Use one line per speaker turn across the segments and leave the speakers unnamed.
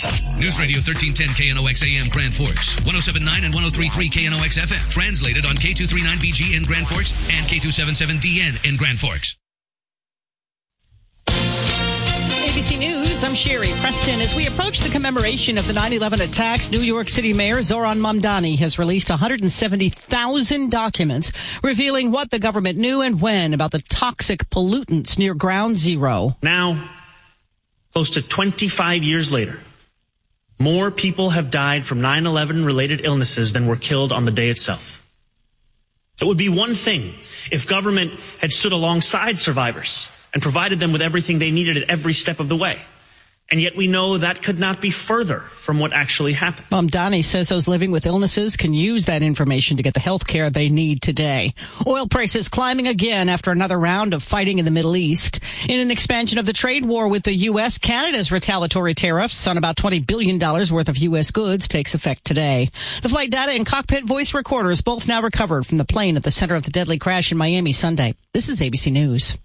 News Radio 1310 KNOX AM Grand Forks, 107.9 and 103.3 KNOX FM. Translated on K239BG in Grand Forks and K277DN in Grand Forks.
ABC News, I'm Sherry Preston. As we approach the commemoration of the 9/11 attacks, New York City Mayor Zohran Mamdani has released 170,000 documents revealing what the government knew and when about the toxic pollutants near Ground Zero.
Now, close to 25 years later, more people have died from 9/11 related illnesses than were killed on the day itself. It would be one thing if government had stood alongside survivors and provided them with everything they needed at every step of the way. And yet we know that could not be further from what actually happened.
Mamdani says those living with illnesses can use that information to get the health care they need today. Oil prices climbing again after another round of fighting in the Middle East. In an expansion of the trade war with the U.S., Canada's retaliatory tariffs on about $20 billion worth of U.S. goods takes effect today. The flight data and cockpit voice recorders both now recovered from the plane at the center of the deadly crash in Miami Sunday. This is ABC News.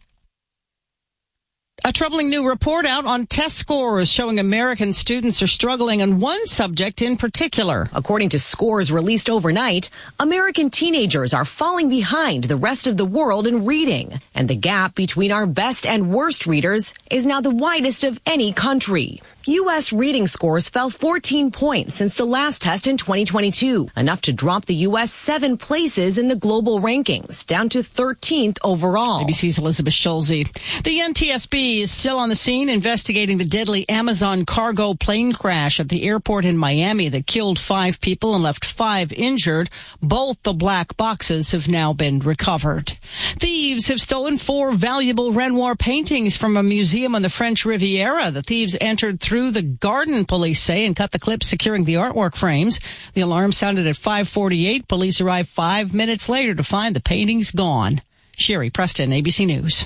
A troubling new report out on test scores showing American students are struggling on one subject in particular.
According to scores released overnight, American teenagers are falling behind the rest of the world in reading. And the gap between our best and worst readers is now the widest of any country. U.S. reading scores fell 14 points since the last test in 2022, enough to drop the U.S. 7 places in the global rankings, down to 13th overall.
ABC's Elizabeth Schulze. The NTSB is still on the scene investigating the deadly Amazon cargo plane crash at the airport in Miami that killed 5 people and left 5 injured. Both the black boxes have now been recovered. Thieves have stolen 4 valuable Renoir paintings from a museum on the French Riviera. The thieves entered through the garden, police say, and cut the clips securing the artwork frames. The alarm sounded at 5:48. Police arrived 5 minutes later to find the paintings gone. Sherry Preston, ABC News.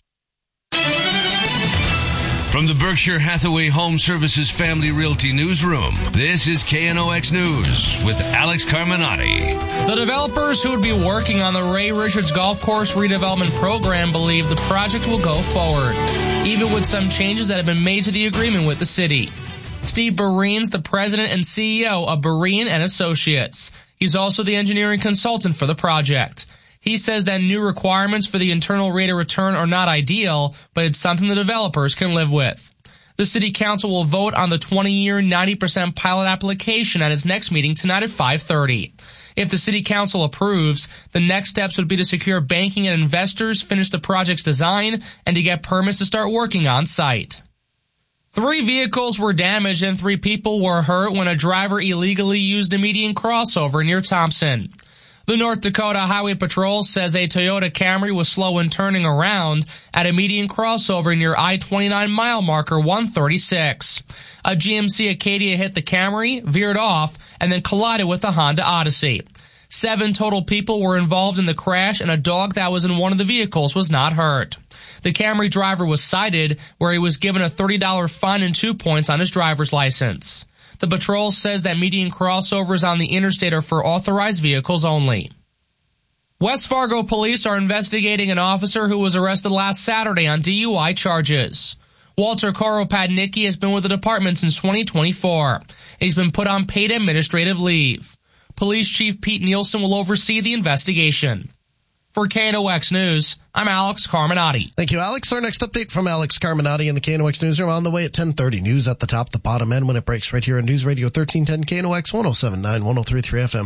From the Berkshire Hathaway Home Services Family Realty Newsroom, this is KNOX News with Alex Carminati.
The developers who would be working on the Ray Richards Golf Course redevelopment program believe the project will go forward, even with some changes that have been made to the agreement with the city. Steve Berene's the president and CEO of Berene and Associates. He's also the engineering consultant for the project. He says that new requirements for the internal rate of return are not ideal, but it's something the developers can live with. The City Council will vote on the 20-year, 90% pilot application at its next meeting tonight at 5:30. If the City Council approves, the next steps would be to secure banking and investors, finish the project's design, and to get permits to start working on site. 3 vehicles were damaged and 3 people were hurt when a driver illegally used a median crossover near Thompson. The North Dakota Highway Patrol says a Toyota Camry was slow in turning around at a median crossover near I-29 mile marker 136. A GMC Acadia hit the Camry, veered off, and then collided with a Honda Odyssey. 7 total people were involved in the crash, and a dog that was in one of the vehicles was not hurt. The Camry driver was cited, where he was given a $30 fine and 2 points on his driver's license. The patrol says that median crossovers on the interstate are for authorized vehicles only. West Fargo police are investigating an officer who was arrested last Saturday on DUI charges. Walter Koropadnicki has been with the department since 2024. He's been put on paid administrative leave. Police Chief Pete Nielsen will oversee the investigation. For KNOX News, I'm Alex Carminati.
Thank you, Alex. Our next update from Alex Carminati in the KNOX Newsroom on the way at 10:30. News at the top, the bottom end when it breaks right here on News Radio 1310 KNOX 107.9, 103.3 FM.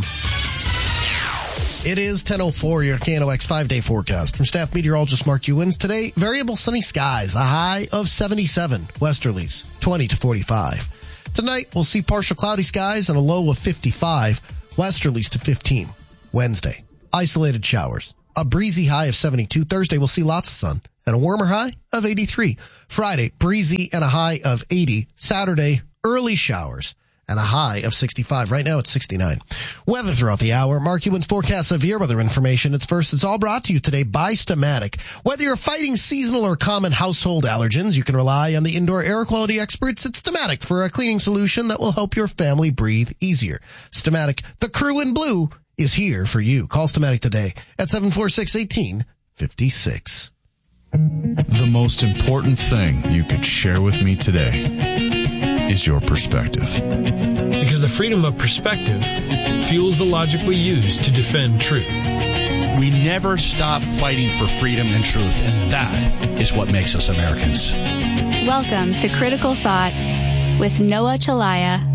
It is 10:04, your KNOX 5-day forecast. From staff meteorologist Mark Ewins. Today, variable sunny skies, a high of 77, westerlies 20 to 45. Tonight, we'll see partial cloudy skies and a low of 55, westerlies to 15. Wednesday, isolated showers. A breezy high of 72. Thursday, we'll see lots of sun and a warmer high of 83. Friday, breezy and a high of 80. Saturday, early showers and a high of 65. Right now, it's 69. Weather throughout the hour. Mark Ewins forecasts severe weather information. It's all brought to you today by Stamatic. Whether you're fighting seasonal or common household allergens, you can rely on the indoor air quality experts at Stamatic for a cleaning solution that will help your family breathe easier. Stamatic, the crew in blue, is here for you. Call Stamatic today at 746-1856.
The most important thing you could share with me today is your perspective?
Because the freedom of perspective fuels the logic we use to defend truth.
We never stop fighting for freedom and truth, and that is what makes us Americans.
Welcome to Critical Thought with Noah Chelliah